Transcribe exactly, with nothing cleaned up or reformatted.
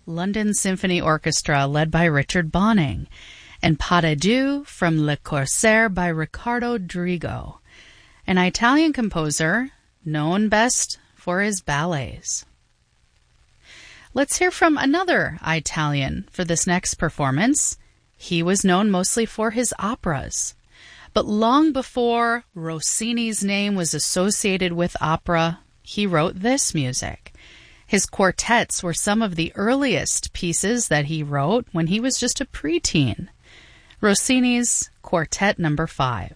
London Symphony Orchestra led by Richard Bonning, and Pas de Deux from Le Corsaire by Riccardo Drigo, an Italian composer known best for his ballets. Let's hear from another Italian for this next performance. He was known mostly for his operas. But long before Rossini's name was associated with opera, he wrote this music. His quartets were some of the earliest pieces that he wrote when he was just a preteen. Rossini's Quartet Number Five.